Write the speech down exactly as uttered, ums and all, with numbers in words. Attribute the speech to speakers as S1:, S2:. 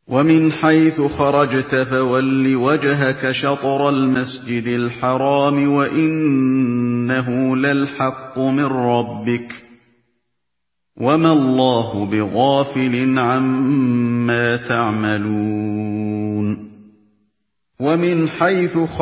S1: وَمِنْ حَيْثُ خَرَجْتَ فَوَلِّ وَجْهَكَ شَطْرَ الْمَسْجِدِ الْحَرَامِ وَإِنَّهُ لَلْحَقُّ مِنْ رَبِّكَ ۗ وَمَا اللَّهُ بِغَافِلٍ عَمَّا تَعْمَلُونَ. وَمِنْ حَيْثُ